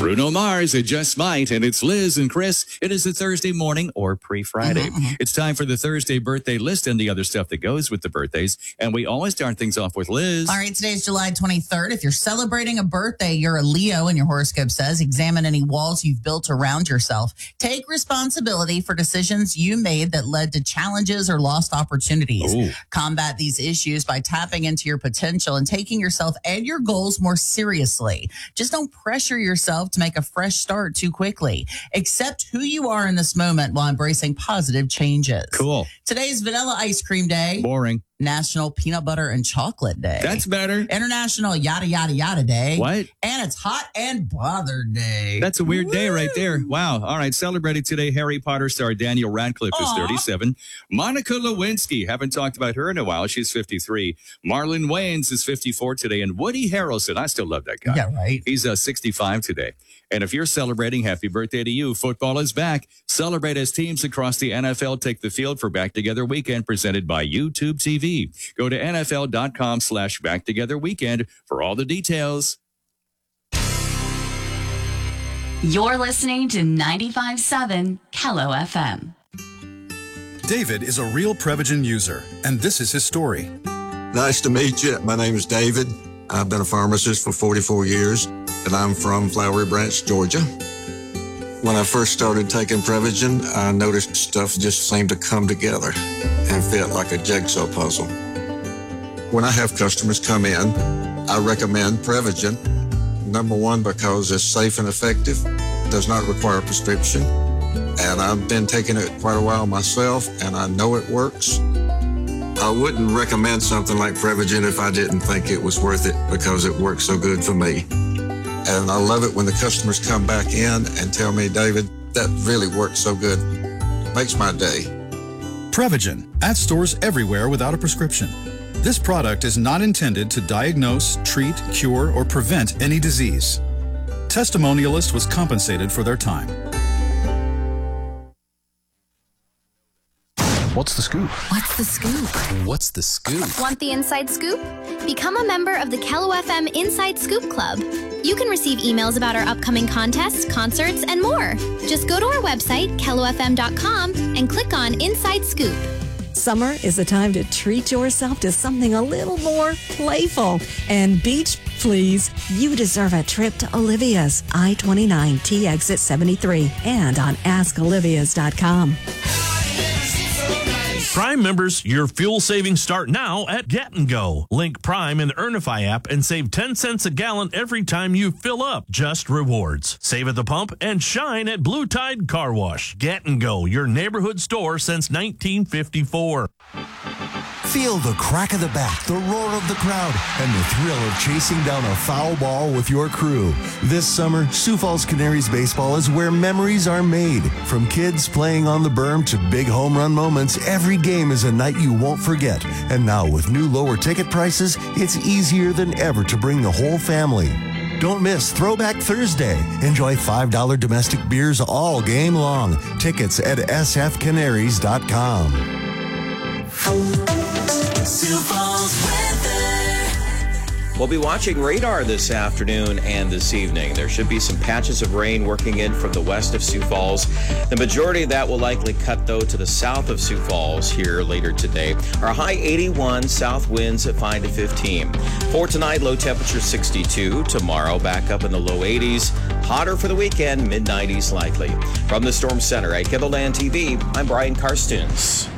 Bruno Mars, it just might, and it's Liz and Chris. It is a Thursday morning or pre-Friday. It's time for the Thursday birthday list and the other stuff that goes with the birthdays. And we always start things off with Liz. All right, today's July 23rd. If you're celebrating a birthday, you're a Leo, and your horoscope says examine any walls you've built around yourself. Take responsibility for decisions you made that led to challenges or lost opportunities. Ooh. Combat these issues by tapping into your potential and taking yourself and your goals more seriously. Just don't pressure yourself to make a fresh start too quickly. Accept who you are in this moment while embracing positive changes. Cool. Today's Vanilla Ice Cream Day. Boring. National Peanut Butter and Chocolate Day. That's better. International Yada Yada Yada Day. What? And it's Hot and Bothered Day. That's a weird day right there. Wow. All right. Celebrating today, Harry Potter star Daniel Radcliffe is 37. Monica Lewinsky, haven't talked about her in a while. She's 53. Marlon Wayans is 54 today. And Woody Harrelson, I still love that guy. Yeah, right. He's 65 today. And if you're celebrating, happy birthday to you. Football is back. Celebrate as teams across the NFL take the field for Back Together Weekend presented by YouTube TV. Go to NFL.com/Back Together Weekend for all the details. You're listening to 95.7 Kello FM. David is a real Prevagen user, and this is his story. Nice to meet you. My name is David. I've been a pharmacist for 44 years, and I'm from Flowery Branch, Georgia. When I first started taking Prevagen, I noticed stuff just seemed to come together and fit like a jigsaw puzzle. When I have customers come in, I recommend Prevagen. Number one, because it's safe and effective, does not require a prescription, and I've been taking it quite a while myself, and I know it works. I wouldn't recommend something like Prevagen if I didn't think it was worth it because it works so good for me. And I love it when the customers come back in and tell me, David, that really works so good. Makes my day. Prevagen, at stores everywhere without a prescription. This product is not intended to diagnose, treat, cure, or prevent any disease. Testimonialist was compensated for their time. What's the scoop? What's the scoop? What's the scoop? Want the inside scoop? Become a member of the Kello FM Inside Scoop Club. You can receive emails about our upcoming contests, concerts, and more. Just go to our website, kellofm.com, and click on Inside Scoop. Summer is the time to treat yourself to something a little more playful. And beach, please. You deserve a trip to Olivia's I-29 T exit 73 and on askolivias.com. Prime members, your fuel savings start now at Get & Go. Link Prime in the Earnify app and save 10 cents a gallon every time you fill up. Just rewards. Save at the pump and shine at Blue Tide Car Wash. Get & Go, your neighborhood store since 1954. Feel the crack of the bat, the roar of the crowd, and the thrill of chasing down a foul ball with your crew. This summer, Sioux Falls Canaries baseball is where memories are made. From kids playing on the berm to big home run moments, every game is a night you won't forget. And now with new lower ticket prices, it's easier than ever to bring the whole family. Don't miss Throwback Thursday. Enjoy $5 domestic beers all game long. Tickets at sfcanaries.com. Sioux Falls weather. We'll be watching radar this afternoon and this evening. There should be some patches of rain working in from the west of Sioux Falls. The majority of that will likely cut, though, to the south of Sioux Falls here later today. Our high 81, south winds at 5 to 15. For tonight, low temperature 62. Tomorrow, back up in the low 80s. Hotter for the weekend, mid-90s likely. From the Storm Center at KELOLAND TV, I'm Brian Karstens.